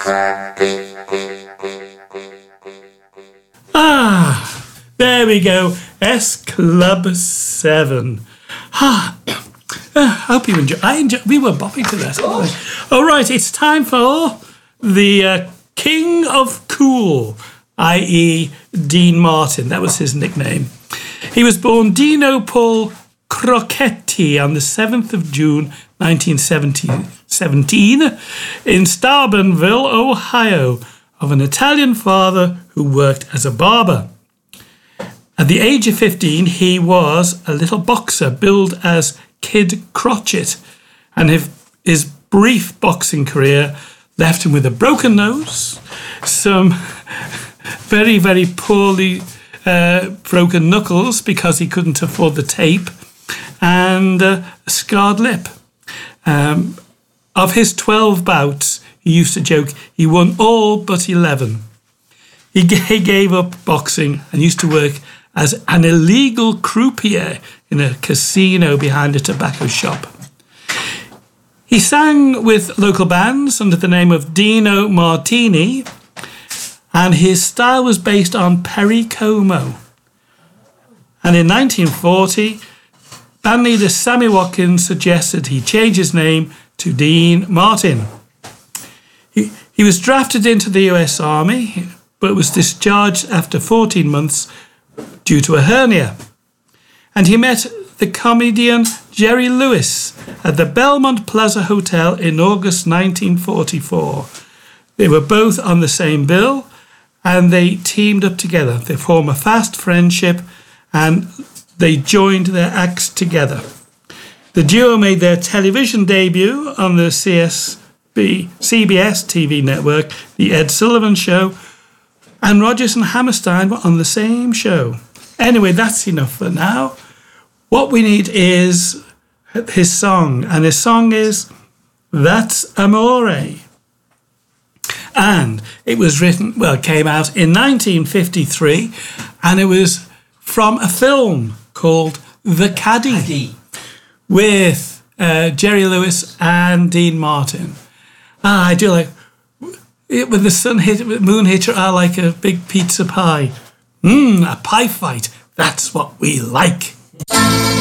There we go. S Club 7. Hope you enjoy. We were bopping to that. All right, it's time for the King of Cool, i.e. Dean Martin. That was his nickname. He was born Dino Paul Crocetti on the 7th of June 1917 in Steubenville, Ohio, of an Italian father who worked as a barber. At the age of 15, he was a little boxer billed as Kid Crotchet, and his brief boxing career left him with a broken nose, some very, very poorly broken knuckles because he couldn't afford the tape, and a scarred lip. Of his 12 bouts, he used to joke he won all but 11. He gave up boxing and used to work as an illegal croupier in a casino behind a tobacco shop. He sang with local bands under the name of Dino Martini, and his style was based on Perry Como. And in 1940, bandleader Sammy Watkins suggested he change his name to Dean Martin. He was drafted into the US Army, but was discharged after 14 months due to a hernia. And he met the comedian Jerry Lewis at the Belmont Plaza Hotel in August 1944. They were both on the same bill, and they teamed up together. They formed a fast friendship, and they joined their acts together. The duo made their television debut on the CBS TV network, The Ed Sullivan Show, and Rodgers and Hammerstein were on the same show. Anyway, that's enough for now. What we need is his song, and his song is That's Amore. And it was written, it came out in 1953, and it was from a film called The Caddy. With Jerry Lewis and Dean Martin. I do like it when the sun hit, moon hit your eye like a big pizza pie. A pie fight. That's what we like.